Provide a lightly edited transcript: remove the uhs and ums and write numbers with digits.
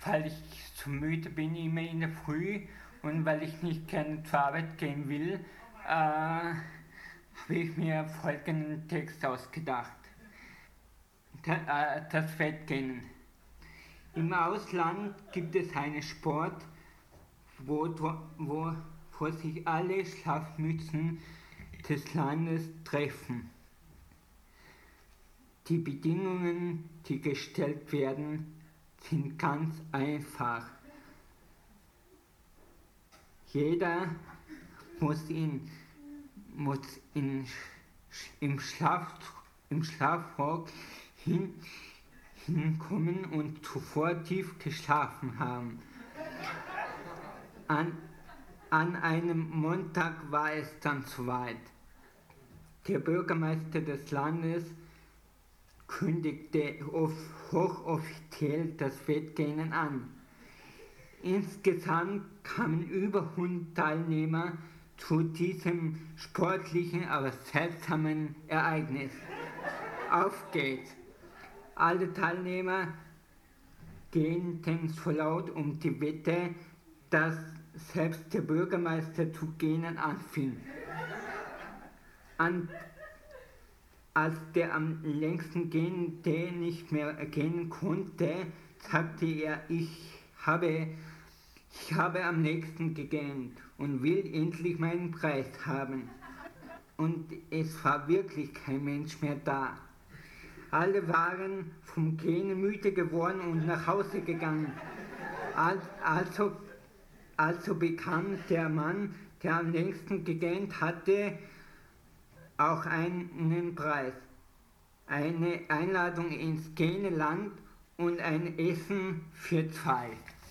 weil ich zu müde bin, immer in der Früh und weil ich nicht gerne zur Arbeit gehen will, habe ich mir folgenden Text ausgedacht. Das Wettgehen. Im Ausland gibt es einen Sport, wo sich alle Schlafmützen des Landes treffen. Die Bedingungen, die gestellt werden, sind ganz einfach. Jeder muss im Schlafrock hinkommen und zuvor tief geschlafen haben. An einem Montag war es dann soweit. Der Bürgermeister des Landes kündigte hochoffiziell das Wettgehen an. Insgesamt kamen über 100 Teilnehmer zu diesem sportlichen, aber seltsamen Ereignis. Auf geht's! Alle Teilnehmer gähnten so laut um die Wette, dass selbst der Bürgermeister zu gähnen anfing. Als der am längsten Gähnende nicht mehr gähnen konnte, sagte er, ich habe am nächsten gegähnt und will endlich meinen Preis haben. Und es war wirklich kein Mensch mehr da. Alle waren vom Gähnen müde geworden und nach Hause gegangen. Also bekam der Mann, der am längsten gegähnt hatte, auch einen Preis. Eine Einladung ins Gähneland und ein Essen für 2.